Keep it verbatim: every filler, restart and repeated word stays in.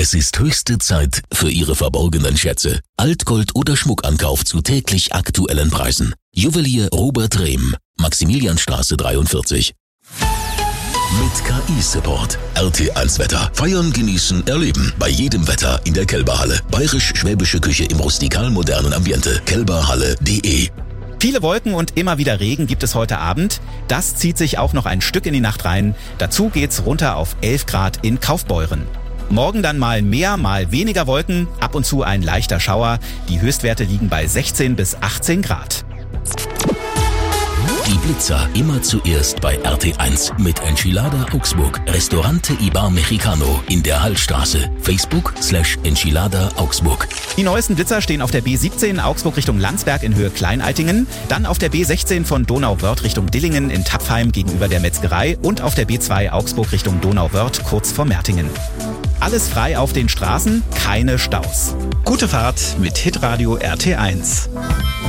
Es ist höchste Zeit für Ihre verborgenen Schätze. Altgold oder Schmuckankauf zu täglich aktuellen Preisen. Juwelier Robert Rehm, Maximilianstraße dreiundvierzig. Mit K I-Support. R T eins Wetter. Feiern, genießen, erleben. Bei jedem Wetter in der Kelberhalle. Bayerisch-schwäbische Küche im rustikal-modernen Ambiente. kelberhalle punkt de. Viele Wolken und immer wieder Regen gibt es heute Abend. Das zieht sich auch noch ein Stück in die Nacht rein. Dazu geht's runter auf elf Grad in Kaufbeuren. Morgen dann mal mehr, mal weniger Wolken, ab und zu ein leichter Schauer. Die Höchstwerte liegen bei sechzehn bis achtzehn Grad. Die Blitzer immer zuerst bei R T eins mit Enchilada Augsburg. Restaurante Ibar Mexicano in der Hallstraße. Facebook slash Enchilada Augsburg. Die neuesten Blitzer stehen auf der B siebzehn Augsburg Richtung Landsberg in Höhe Kleinaltingen, dann auf der B sechzehn von Donauwörth Richtung Dillingen in Tapfheim gegenüber der Metzgerei und auf der B zwei Augsburg Richtung Donauwörth kurz vor Mertingen. Alles frei auf den Straßen, keine Staus. Gute Fahrt mit Hitradio R T eins.